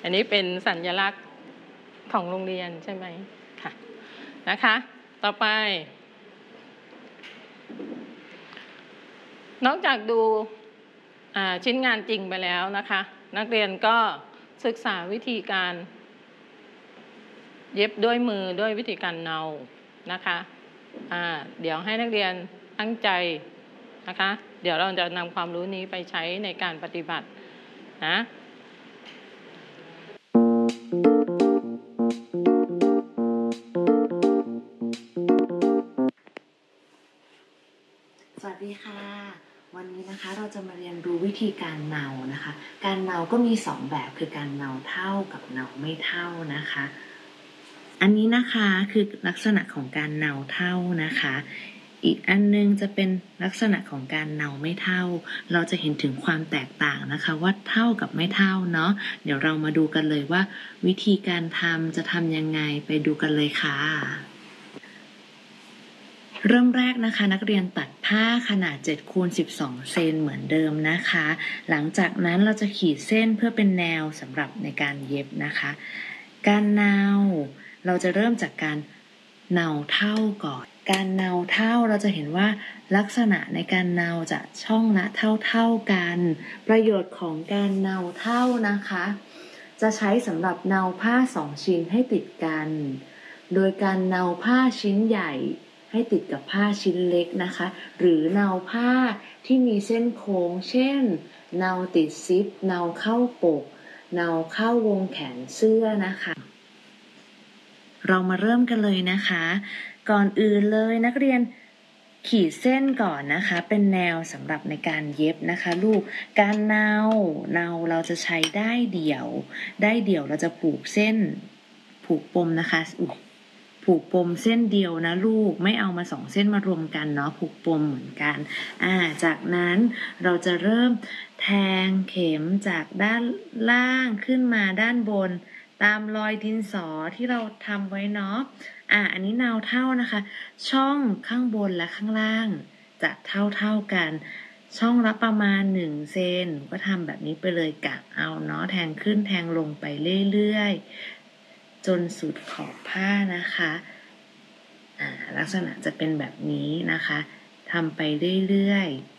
อันนี้เป็นสัญลักษณ์ของโรงเรียนใช่ไหมค่ะนะคะ ต่อไป นอกจากดูชิ้นงานจริงไปแล้วนะคะนักเรียนก็ศึกษาวิธีการเย็บด้วยมือด้วยวิธีการเนานะคะเดี๋ยวให้นักเรียนตั้งใจนะคะเดี๋ยวเราจะนำความรู้นี้ไปใช้ในการปฏิบัตินะสวัสดีค่ะวันนี้นะคะเราจะมาเรียนรู้วิธีการเนานะคะการเนาก็มี2แบบคือการเนาเท่ากับเนาไม่เท่านะคะอันนี้นะคะคือลักษณะของการเนาเท่านะคะอีกอันนึงจะเป็นลักษณะของการเนาไม่เท่าเราจะเห็นถึงความแตกต่างนะคะว่าเท่ากับไม่เท่าเนาะเดี๋ยวเรามาดูกันเลยว่าวิธีการทำจะทำยังไงไปดูกันเลยค่ะเริ่มแรกนะคะนักเรียนตัดผ้าขนาด7 คูณ 12 เซนเหมือนเดิมนะคะหลังจากนั้นเราจะขีดเส้นเพื่อเป็นแนวสำหรับในการเย็บนะคะการเนาเราจะเริ่มจากการเนาเท่าก่อนการเนาเท่าเราจะเห็นว่าลักษณะในการเนาจะช่องละเท่ากันประโยชน์ของการเนาเท่านะคะจะใช้สำหรับเนาผ้า2 ชิ้นให้ติดกันโดยการเนาผ้าชิ้นใหญ่ให้ติดกับผ้าชิ้นเล็กนะคะหรือเนาผ้าที่มีเส้นโค้งเช่นเนาติดซิปเนาเข้าปกเนาเข้าวงแขนเสื้อนะคะเรามาเริ่มกันเลยนะคะก่อนอื่นเลยนักเรียนขีดเส้นก่อนนะคะเป็นแนวสำหรับในการเย็บนะคะลูกการเนาเราจะใช้ได้เดี่ยวเราจะผูกเส้นผูกปมนะคะผูกปมเส้นเดียวนะลูกไม่เอามา2 เส้นมารวมกันเนาะผูกปมเหมือนกันจากนั้นเราจะเริ่มแทงเข็มจากด้านล่างขึ้นมาด้านบนตามรอยดินสอที่เราทำไว้เนาะอันนี้เนาเท่านะคะช่องข้างบนและข้างล่างจะเท่ากันช่องละประมาณ1 เซนก็ทำแบบนี้ไปเลยกะเอาเนาะแทงขึ้นแทงลงไปเรื่อยๆจนสุดขอบผ้านะคะลักษณะจะเป็นแบบนี้นะคะทำไปเรื่อย